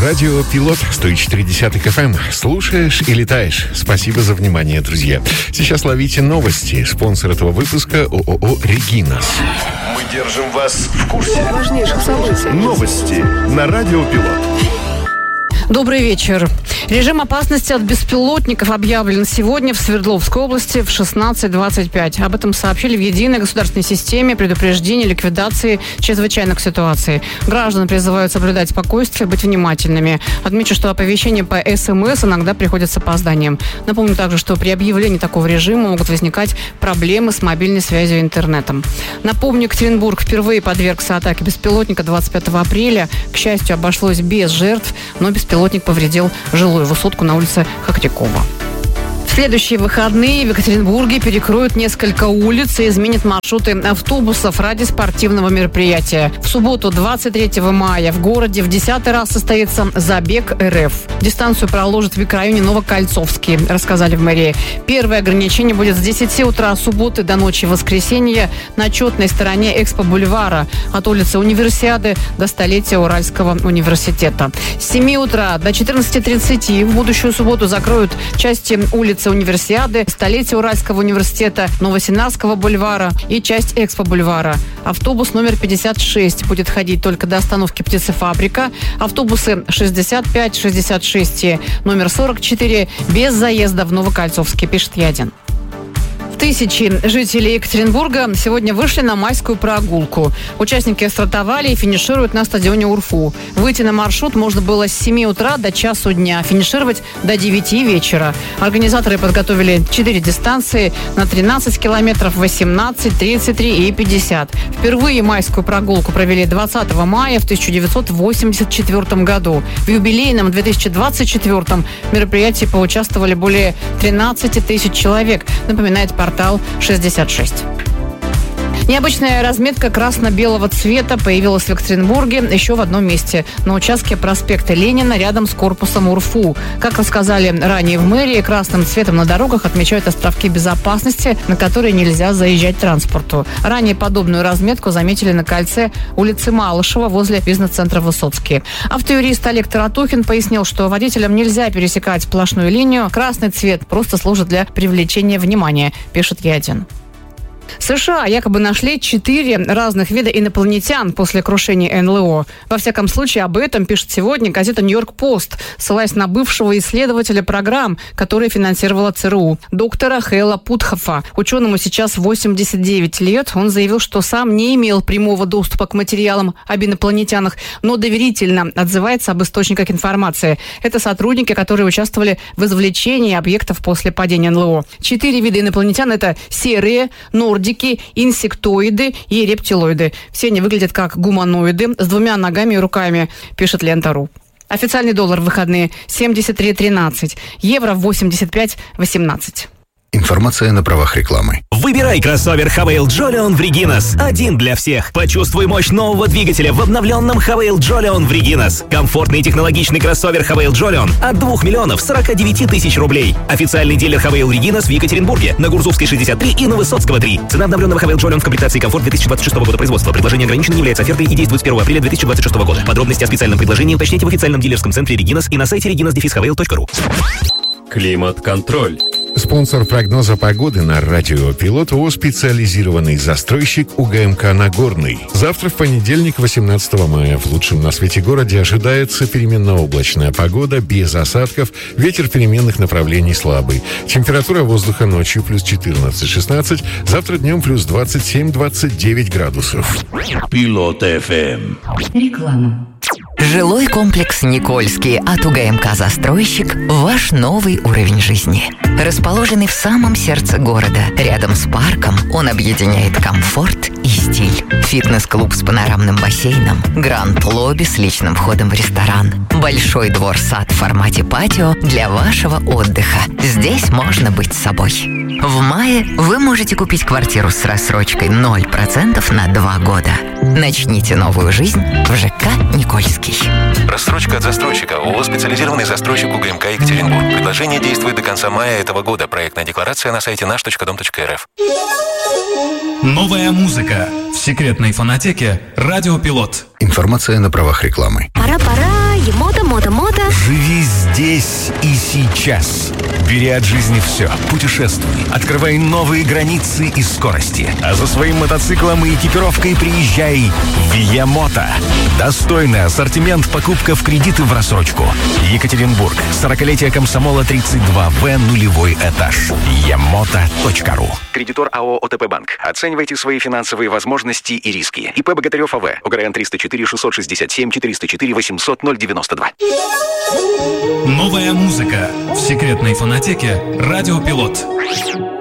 Радио Пилот 104.10 FM. Слушаешь и летаешь. Спасибо за внимание, друзья. Сейчас ловите новости. Спонсор этого выпуска ООО «Регинас». Мы держим вас в курсе важнейших событий. Новости на Радио Пилот. Добрый вечер. Режим опасности от беспилотников объявлен сегодня в Свердловской области в 16:25. Об этом сообщили в единой государственной системе предупреждения и ликвидации чрезвычайных ситуаций. Граждан призывают соблюдать спокойствие, быть внимательными. Отмечу, что оповещения по СМС иногда приходят с опозданием. Напомню также, что при объявлении такого режима могут возникать проблемы с мобильной связью и интернетом. Напомню, Екатеринбург впервые подвергся атаке беспилотника 25 апреля. К счастью, обошлось без жертв, но беспилотник повредил жилую высотку на улице Хохрякова. В следующие выходные в Екатеринбурге перекроют несколько улиц и изменят маршруты автобусов ради спортивного мероприятия. В субботу, 23 мая, в городе в 10-й раз состоится забег РФ. Дистанцию проложат в микрорайоне Новокольцовский, рассказали в мэрии. Первое ограничение будет с 10 утра субботы до ночи воскресенья на четной стороне Экспо-бульвара от улицы Универсиады до столетия Уральского университета. С 7 утра до 14:30 в будущую субботу закроют части улицы Универсиады, столетия Уральского университета, Новосинарского бульвара и часть Экспо-бульвара. Автобус номер 56 будет ходить только до остановки «Птицефабрика». Автобусы 65, 66 и номер 44 без заезда в Новокольцовский, пишет Ядин. Тысячи жителей Екатеринбурга сегодня вышли на майскую прогулку. Участники стартовали и финишируют на стадионе УРФУ. Выйти на маршрут можно было с 7 утра до часу дня, финишировать до 9 вечера. Организаторы подготовили 4 дистанции на 13 километров, 18, 33 и 50. Впервые майскую прогулку провели 20 мая в 1984 году. В юбилейном 2024 мероприятии поучаствовали более 13 тысяч человек, напоминает портал 66. Необычная разметка красно-белого цвета появилась в Екатеринбурге еще в одном месте – на участке проспекта Ленина рядом с корпусом УРФУ. Как рассказали ранее в мэрии, красным цветом на дорогах отмечают островки безопасности, на которые нельзя заезжать транспорту. Ранее подобную разметку заметили на кольце улицы Малышева возле бизнес-центра Высоцкий. Автоюрист Олег Таратухин пояснил, что водителям нельзя пересекать сплошную линию. Красный цвет просто служит для привлечения внимания, пишет Ядин. США якобы нашли 4 разных вида инопланетян после крушения НЛО. Во всяком случае, об этом пишет сегодня газета «Нью-Йорк Пост», ссылаясь на бывшего исследователя программ, которые финансировала ЦРУ, доктора Хэлла Путхофа. Ученому сейчас 89 лет. Он заявил, что сам не имел прямого доступа к материалам об инопланетянах, но доверительно отзывается об источниках информации. Это сотрудники, которые участвовали в извлечении объектов после падения НЛО. 4 вида инопланетян – это серые, нордики, инсектоиды и рептилоиды. Все они выглядят как гуманоиды с 2 ногами и руками, пишет Лента.ру. Официальный доллар в выходные 73.13, евро 85.18. Информация на правах рекламы. Выбирай кроссовер Havail Jolion в Регинас. Один для всех. Почувствуй мощь нового двигателя в обновленном Havail Jolion в Регинас. Комфортный и технологичный кроссовер Havail Jolion от 2 миллионов 49 тысяч рублей. Официальный дилер Havail Регинас в Екатеринбурге на Гурзувской 63 и на Высоцкого 3. Цена обновленного Havail Jolion в комплектации комфорт 2026 года производства. Предложение ограничено, не является офертой и действует с 1 апреля 2026 года. Подробности о специальном предложении уточните в официальном дилерском центре Регинас и на сайте reginas-havail.ru. Климат-контроль. Спонсор прогноза погоды на Радио Пилот ООО «Специализированный застройщик» УГМК «Нагорный». Завтра, в понедельник, 18 мая, в лучшем на свете городе ожидается переменно-облачная погода, без осадков, ветер переменных направлений слабый. Температура воздуха ночью плюс 14-16, завтра днем плюс 27-29 градусов. Пилот ФМ. Реклама. Жилой комплекс «Никольский» от УГМК «Застройщик» – ваш новый уровень жизни. Расположенный в самом сердце города, рядом с парком, он объединяет комфорт и стиль. Фитнес-клуб с панорамным бассейном, гранд-лобби с личным входом в ресторан, большой двор-сад в формате патио для вашего отдыха. Здесь можно быть собой. В мае вы можете купить квартиру с рассрочкой 0% на 2 года. Начните новую жизнь в ЖК «Никольский». Рассрочка от застройщика. ООО «Специализированный застройщик» УГМК Екатеринбург. Предложение действует до конца мая этого года. Проектная декларация на сайте наш.дом.рф. Новая музыка в секретной фонотеке «Радио Пилот». Информация на правах рекламы. Пора, ему домой. Мото-мото. Живи здесь и сейчас. Бери от жизни все. Путешествуй. Открывай новые границы и скорости. А за своим мотоциклом и экипировкой приезжай в Ямото. Достойный ассортимент, покупка в кредит и в рассрочку. Екатеринбург. 40-летие комсомола 32В, нулевой этаж. Ямото.ру. Кредитор АО ОТП Банк. Оценивайте свои финансовые возможности и риски. ИП Богатырев АВ. ОГРН 304 667 404 800 092. Новая музыка в секретной фонотеке «Радио Пилот».